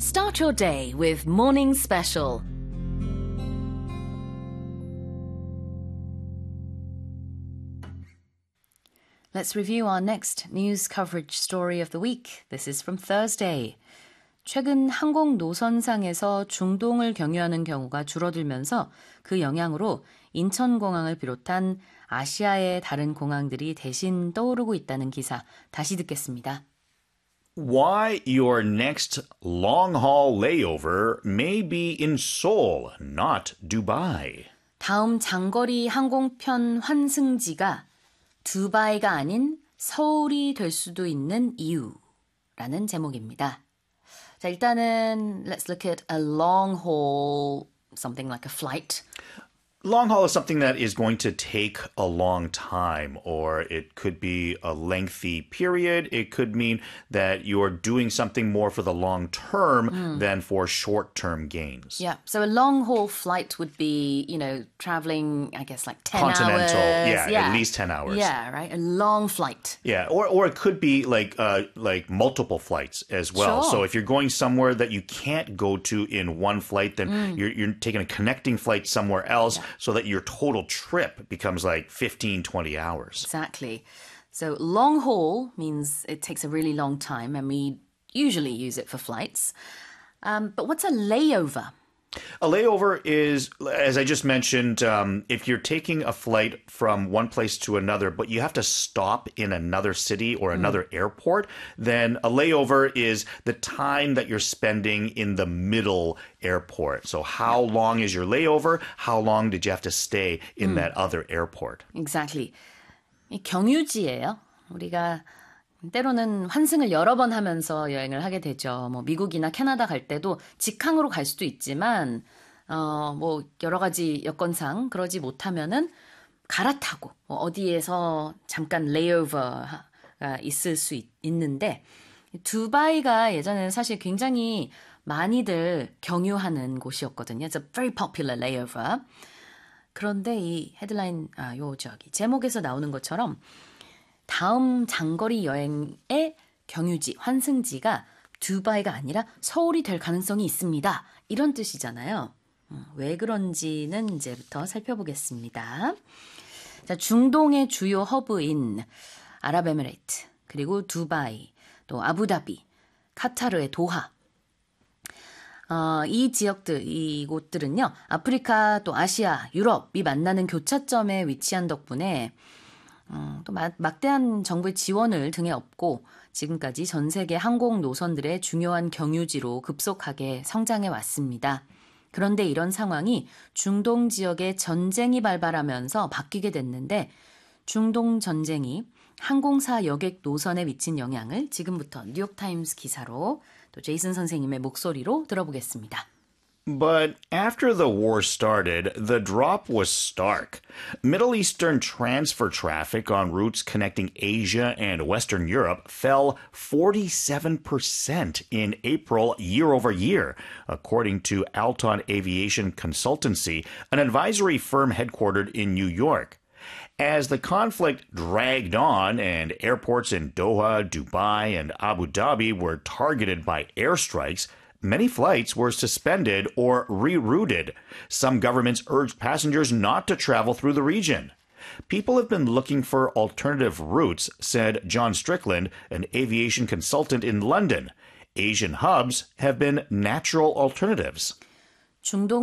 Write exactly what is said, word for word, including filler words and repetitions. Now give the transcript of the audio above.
Start your day with Morning Special. Let's review our next news coverage story of the week. This is from Thursday. 최근 항공 노선상에서 중동을 경유하는 경우가 줄어들면서 그 영향으로 인천공항을 비롯한 아시아의 다른 공항들이 대신 떠오르고 있다는 기사 다시 듣겠습니다. Why your next long-haul layover may be in Seoul, not Dubai. 다음 장거리 항공편 환승지가 두바이가 아닌 서울이 될 수도 있는 이유라는 제목입니다. 자, 일단은 let's look at a long haul, something like a flight. Long haul is something that is going to take a long time, or it could be a lengthy period. It could mean that you're doing something more for the long term mm. than for short-term gains. Yeah, so a long haul flight would be, you know, traveling, I guess, like ten Continental, hours. yeah, yeah, at least ten hours. Yeah, right, a long flight. Yeah, or or it could be like uh, like multiple flights as well. Sure. So if you're going somewhere that you can't go to in one flight, then mm. you're you're taking a connecting flight somewhere else. Yeah. So that your total trip becomes like fifteen, twenty hours. Exactly. So long haul means it takes a really long time, and we usually use it for flights. Um, but what's a layover? A layover is, as I just mentioned, um, if you're taking a flight from one place to another, but you have to stop in another city or another mm. airport, then a layover is the time that you're spending in the middle airport. So how long is your layover? How long did you have to stay in mm. that other airport? Exactly. 경유지예요. 우리가 때로는 환승을 여러 번 하면서 여행을 하게 되죠. 뭐 미국이나 캐나다 갈 때도 직항으로 갈 수도 있지만 어, 뭐 여러 가지 여건상 그러지 못하면은 갈아타고 뭐 어디에서 잠깐 레이오버가 있을 수 있, 있는데 두바이가 예전에는 사실 굉장히 많이들 경유하는 곳이었거든요. It's a very popular layover. 그런데 이 헤드라인 아, 요 저기 제목에서 나오는 것처럼 다음 장거리 여행의 경유지, 환승지가 두바이가 아니라 서울이 될 가능성이 있습니다. 이런 뜻이잖아요. 왜 그런지는 이제부터 살펴보겠습니다. 자, 중동의 주요 허브인 아랍에미레이트, 그리고 두바이, 또 아부다비, 카타르의 도하. 어, 이 지역들, 이곳들은요, 아프리카, 또 아시아, 유럽이 만나는 교차점에 위치한 덕분에 음, 또 막, 막대한 정부의 지원을 등에 업고 지금까지 전 세계 항공 노선들의 중요한 경유지로 급속하게 성장해 왔습니다. 그런데 이런 상황이 중동 지역에 전쟁이 발발하면서 바뀌게 됐는데 중동 전쟁이 항공사 여객 노선에 미친 영향을 지금부터 뉴욕타임스 기사로 또 제이슨 선생님의 목소리로 들어보겠습니다. But after the war started, the drop was stark. Middle Eastern transfer traffic on routes connecting Asia and Western Europe fell forty-seven percent in April year over year, according to Alton Aviation Consultancy, an advisory firm headquartered in New York. As the conflict dragged on and airports in Doha, Dubai, and Abu Dhabi were targeted by airstrikes, many flights were suspended or rerouted. Some governments urged passengers not to travel through the region. People have been looking for alternative routes, said John Strickland, an aviation consultant in London. Asian hubs have been natural alternatives. 중동